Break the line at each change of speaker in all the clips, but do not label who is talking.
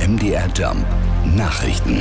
MDR Jump Nachrichten.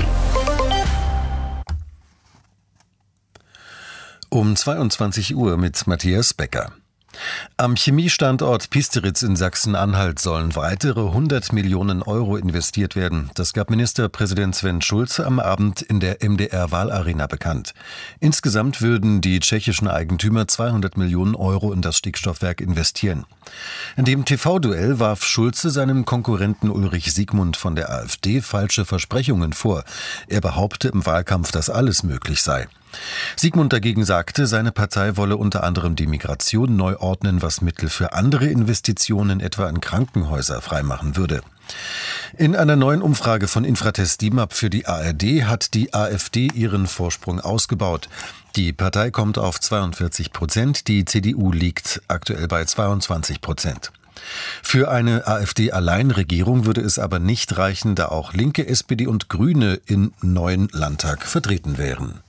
Um 22 Uhr mit Matthias Becker. Am Chemiestandort Piesteritz in Sachsen-Anhalt sollen weitere 100 Millionen Euro investiert werden. Das gab Ministerpräsident Sven Schulze am Abend in der MDR-Wahlarena bekannt. Insgesamt würden die tschechischen Eigentümer 200 Millionen Euro in das Stickstoffwerk investieren. In dem TV-Duell warf Schulze seinem Konkurrenten Ulrich Siegmund von der AfD falsche Versprechungen vor. Er behaupte im Wahlkampf, dass alles möglich sei. Siegmund dagegen sagte, seine Partei wolle unter anderem die Migration neu ordnen, was Mittel für andere Investitionen, etwa in Krankenhäuser, freimachen würde. In einer neuen Umfrage von Infratest DIMAP für die ARD hat die AfD ihren Vorsprung ausgebaut. Die Partei kommt auf 42%, die CDU liegt aktuell bei 22%. Für eine AfD-Alleinregierung würde es aber nicht reichen, da auch Linke, SPD und Grüne im neuen Landtag vertreten wären.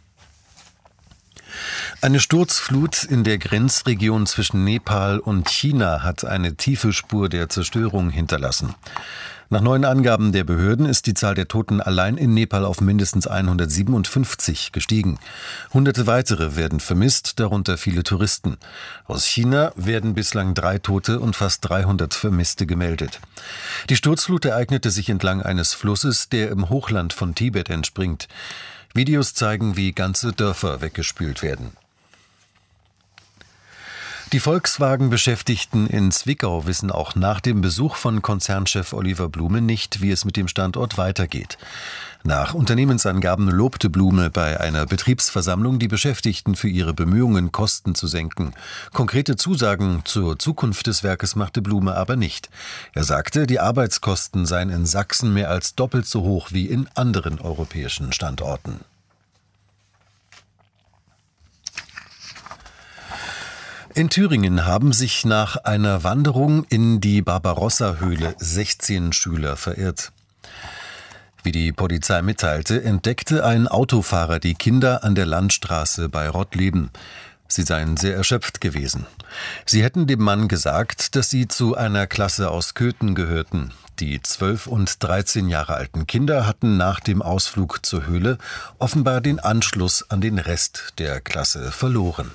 Eine Sturzflut in der Grenzregion zwischen Nepal und China hat eine tiefe Spur der Zerstörung hinterlassen. Nach neuen Angaben der Behörden ist die Zahl der Toten allein in Nepal auf mindestens 157 gestiegen. Hunderte weitere werden vermisst, darunter viele Touristen. Aus China werden bislang 3 Tote und fast 300 Vermisste gemeldet. Die Sturzflut ereignete sich entlang eines Flusses, der im Hochland von Tibet entspringt. Videos zeigen, wie ganze Dörfer weggespült werden. Die Volkswagen-Beschäftigten in Zwickau wissen auch nach dem Besuch von Konzernchef Oliver Blume nicht, wie es mit dem Standort weitergeht. Nach Unternehmensangaben lobte Blume bei einer Betriebsversammlung die Beschäftigten für ihre Bemühungen, Kosten zu senken. Konkrete Zusagen zur Zukunft des Werkes machte Blume aber nicht. Er sagte, die Arbeitskosten seien in Sachsen mehr als doppelt so hoch wie in anderen europäischen Standorten. In Thüringen haben sich nach einer Wanderung in die Barbarossa-Höhle 16 Schüler verirrt. Wie die Polizei mitteilte, entdeckte ein Autofahrer die Kinder an der Landstraße bei Rottleben. Sie seien sehr erschöpft gewesen. Sie hätten dem Mann gesagt, dass sie zu einer Klasse aus Köthen gehörten. Die 12 und 13 Jahre alten Kinder hatten nach dem Ausflug zur Höhle offenbar den Anschluss an den Rest der Klasse verloren.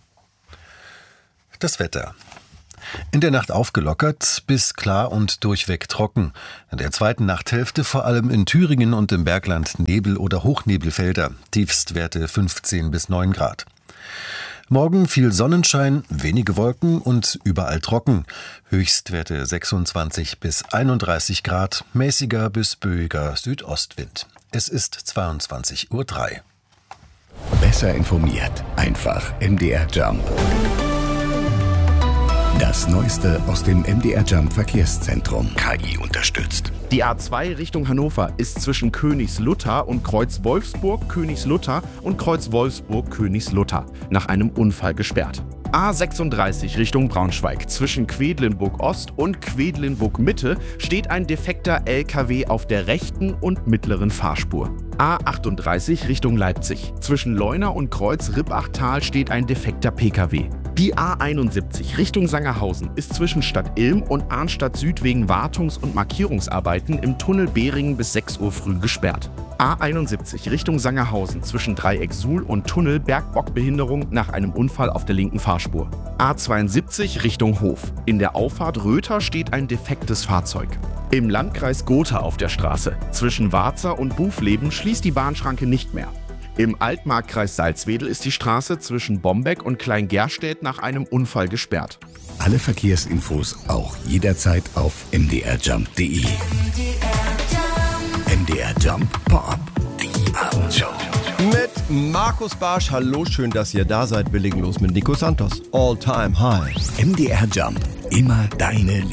Das Wetter. In der Nacht aufgelockert, bis klar und durchweg trocken. In der zweiten Nachthälfte vor allem in Thüringen und im Bergland Nebel- oder Hochnebelfelder. Tiefstwerte 15 bis 9 Grad. Morgen viel Sonnenschein, wenige Wolken und überall trocken. Höchstwerte 26 bis 31 Grad, mäßiger bis böiger Südostwind. Es ist 22:03 Uhr.
Besser informiert, einfach MDR Jump. Das Neueste aus dem MDR Jump Verkehrszentrum. KI unterstützt.
Die A2 Richtung Hannover ist zwischen Königslutter und Kreuz-Wolfsburg, Königslutter und Kreuz-Wolfsburg, Königslutter nach einem Unfall gesperrt. A36 Richtung Braunschweig. Zwischen Quedlinburg Ost und Quedlinburg Mitte steht ein defekter LKW auf der rechten und mittleren Fahrspur. A38 Richtung Leipzig. Zwischen Leuna und Kreuz-Rippachtal steht ein defekter PKW. Die A71 Richtung Sangerhausen ist zwischen Stadt Ilm und Arnstadt Süd wegen Wartungs- und Markierungsarbeiten im Tunnel Behringen bis 6 Uhr früh gesperrt. A71 Richtung Sangerhausen zwischen Dreieck Suhl und Tunnel Bergbockbehinderung nach einem Unfall auf der linken Fahrspur. A72 Richtung Hof. In der Auffahrt Röther steht ein defektes Fahrzeug. Im Landkreis Gotha auf der Straße zwischen Warza und Bufleben schließt die Bahnschranke nicht mehr. Im Altmarkkreis Salzwedel ist die Straße zwischen Bombeck und Klein-Gerstedt nach einem Unfall gesperrt.
Alle Verkehrsinfos auch jederzeit auf mdrjump.de. MDR Jump Pop, die Abendshow.
Mit Markus Barsch. Hallo, schön, dass ihr da seid. Wir legen los mit Nico Santos. All Time High.
MDR Jump, immer deine